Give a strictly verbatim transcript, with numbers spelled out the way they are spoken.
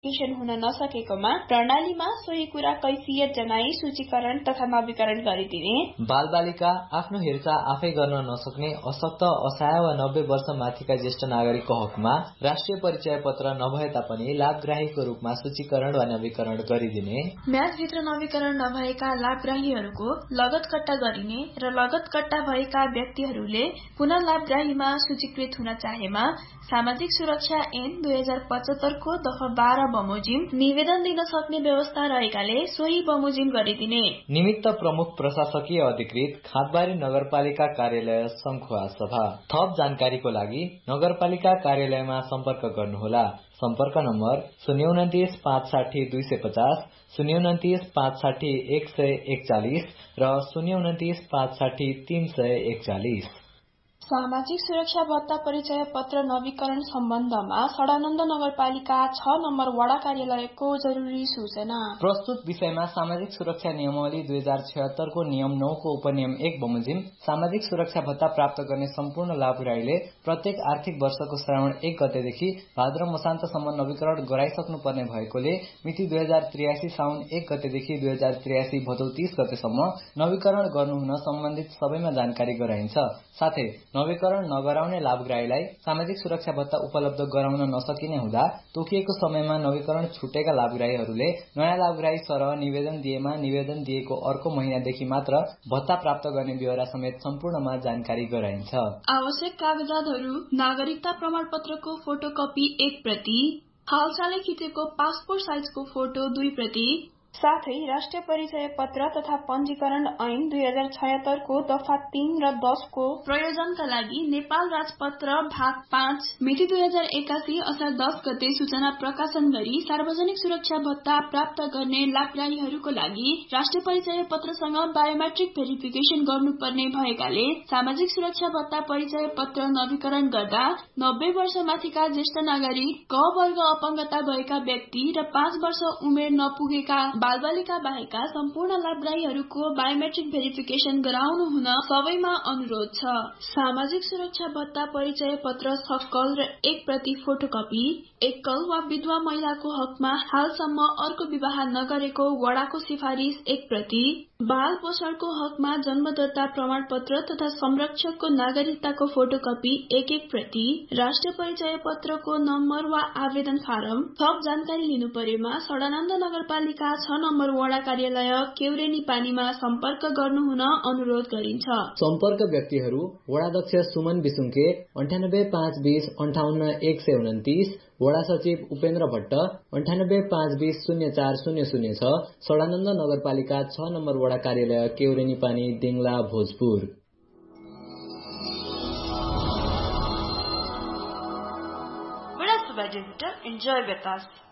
Verification हुन नसकेकोमा प्रणालीमा सोही कुरा कैफियत जनाई सूचीकरण तथा नवीकरण गरिदिने, बालबालिका आफ्नो हेरचाह आफै गर्न नसक्ने अशक्त असहाय वा नब्बे वर्ष माथिका ज्येष्ठ नागरिकको हकमा राष्ट्रिय परिचय पत्र नभए तापनि लाभग्राहीको रूपमा सूचीकरण वा नवीकरण गरिदिने, म्याचभित्र नवीकरण नभएका लाभग्राहीहरूको लगत कट्टा गरिने र लगत कट्टा भएका व्यक्तिहरूले पुनः लाभग्राहीमा सूचीकृत हुन चाहेमा सामाजिक सुरक्षा ऐन दुई हजार पचहत्तरको दफा बाह्र बमोजिम निवेदन दिन सक्ने व्यवस्था रहेकाले सोही बमोजिम गरिदिने। निमित्त प्रमुख प्रशासकीय अधिकृत खादबारी नगरपालिका कार्यालय सङ्खुवा सभा। थप जानकारीको लागि नगरपालिका कार्यालयमा सम्पर्क गर्नुहोला। सम्पर्क नम्बर शून्य उन्तिस पाँच साठी दुई सय पचास, शून्य उन्तिस पाँच साठी एक सय एकचालिस र शून्य उन्तिस पाँच साठी तीन सय एकचालिस। सामाजिक सुरक्षा भत्ता परिचय पत्र नवीकरण सम्बन्धमा सडानन्द नगरपालिका छ नम्बर वडा कार्यालयको जरुरी सूचना। प्रस्तुत विषयमा सामाजिक सुरक्षा नियमावली दुई हजार छयत्तर को नियम नौ को उपनियम एक बमोजिम सामाजिक सुरक्षा भत्ता प्राप्त गर्ने सम्पूर्ण लाभग्राहीले प्रत्येक आर्थिक वर्षको श्रावण एक गतेदेखि भाद्र मसान्तसम्म नवीकरण गराइसक्नु पर्ने भएकोले मिति दुई हजार त्रियासी साउन एक गतेदेखि दुई हजार त्रियासी भदौ तीस गतेसम्म नवीकरण गर्नुहुन सम्बन्धित सबैमा जानकारी गराइन्छ। साथै नवीकरण नगराउने लाभग्राहीलाई सामाजिक सुरक्षा भत्ता उपलब्ध गराउन नसकिने हुँदा तोकिएको समयमा नवीकरण छुटेका लाभग्राहीहरूले नयाँ लाभग्राही सरह निवेदन दिएमा निवेदन दिएको अर्को महिनादेखि मात्र भत्ता प्राप्त गर्ने ब्यौरा समेत सम्पूर्णमा जानकारी गराइन्छ। आवश्यक कागजातहरू नागरिकता प्रमाणपत्रको फोटोकपी एक प्रति, हालसालै खिचेको पासपोर्ट साइजको फोटो दुई प्रति, साथै राष्ट्रिय परिचय पत्र तथा पञ्जीकरण ऐन दुई हजार छयत्तरको दफा तीन र दसको प्रयोजनका लागि नेपाल राजपत्र भाग पाँच मिति दुई हजार एकासी असार दस गते सूचना प्रकाशन गरी सार्वजनिक सुरक्षा भत्ता प्राप्त गर्ने लाभग्राहीहरूको लागि राष्ट्रिय परिचय पत्रसँग बायोमेट्रिक भेरिफिकेसन गर्नुपर्ने भएकाले सामाजिक सुरक्षा भत्ता परिचय पत्र नवीकरण गर्दा नब्बे वर्ष माथिका ज्येष्ठ नागरिक, क वर्ग अपंगता भएका व्यक्ति र पाँच वर्ष उमेर नपुगेका बालबालिका बाहेकका सम्पूर्ण लाभग्राहीहरूको बायोमेट्रिक भेरिफिकेसन गराउनु हुन सबैमा अनुरोध छ। सामाजिक सुरक्षा भत्ता परिचय पत्र सक्कल र एक प्रति फोटोकपी एकल वा विधवा महिलाको हकमा हालसम्म अर्को विवाह नगरेको वडाको सिफारिस एक प्रति, बाल पोषणको हकमा जन्मदत्ता प्रमाणपत्र तथा संरक्षकको नागरिकताको फोटोकपी एक एक प्रति, राष्ट्रिय परिचय पत्रको नम्बर वा आवेदन फारम। थप जानकारी लिनु परेमा सडानन्द नगरपालिका छ नम्बर वडा कार्यालय केउरेनी पानीमा सम्पर्क गर्नुहुन अनुरोध गरिन्छ। सम्पर्क व्यक्तिहरू वडाध्यक्ष सुमन बिसुङके अन्ठानब्बे पाँच बीस अन्ठाउन्न एक सय उन्तिस, वडा सचिव उपेन्द्र भट्ट अन्ठानब्बे पाँच बीस शून्य चार शून्य शून्य छ, सडानन्द नगरपालिका छ नम्बर वडा कार्यालय केउरेनी पानी दिङला भोजपुर। Enjoy with us.